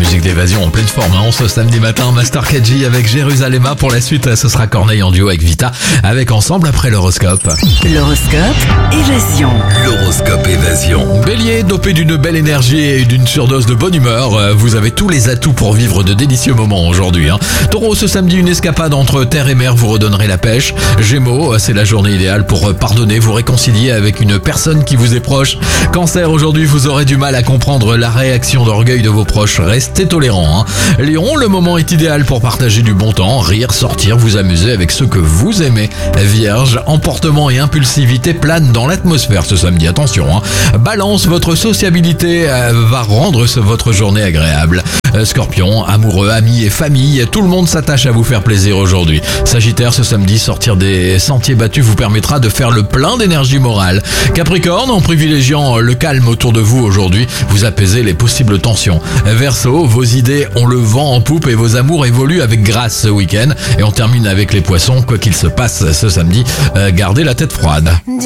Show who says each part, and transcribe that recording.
Speaker 1: musique d'évasion en pleine forme. Ce samedi matin, Master KG avec Jérusalem. Pour la suite, ce sera Corneille en duo avec Vita. Avec Ensemble après l'horoscope.
Speaker 2: L'horoscope Évasion.
Speaker 3: L'horoscope Évasion.
Speaker 1: Bélier, dopé d'une belle énergie et d'une surdose de bonne humeur, vous avez tous les atouts pour vivre de délicieux moments aujourd'hui. Taureau, ce samedi, une escapade entre terre et mer vous redonnerait la pêche. Gémeaux, c'est la journée idéale pour pardonner, vous réconcilier avec une personne qui vous est proche. Cancer, aujourd'hui, vous aurez du mal à comprendre la réaction d'orgueil de vos proches. Restez tolérants. Lion, le moment est idéal pour partager du bon temps, rire, sortir, vous amuser avec ceux que vous aimez. Vierge, emportement et impulsivité planent dans l'atmosphère ce samedi, attention. Balance, votre sociabilité va rendre votre journée agréable. Scorpion, amoureux, amis et famille, tout le monde s'attache à vous faire plaisir aujourd'hui. Sagittaire, ce samedi, sortir des sentiers battus vous permettra de faire le plein d'énergie morale. Capricorne, en privilégiant le calme autour de vous aujourd'hui, vous apaisez les possibles tensions. Verseau, vos idées ont le vent en poupe et vos amours évoluent avec grâce ce week-end. Et on termine avec les poissons, quoi qu'il se passe ce samedi, gardez la tête froide.